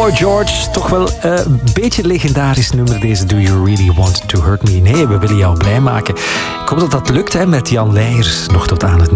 Boy George, toch wel een beetje legendarisch nummer deze Do You Really Want To Hurt Me? Nee, we willen jou blij maken. Ik hoop dat dat lukt met Jan Leijers nog tot aan het